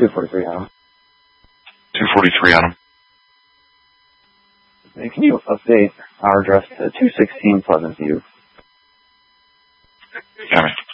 243 on him. 243 on him. Can you update our address to 216 Pleasant View? Yeah, man.